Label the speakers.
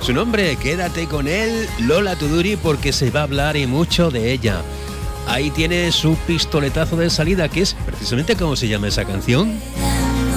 Speaker 1: Su nombre, quédate con él, Lola Tuduri, porque se va a hablar y mucho de ella. Ahí tiene su pistoletazo de salida, que es precisamente cómo se llama esa canción.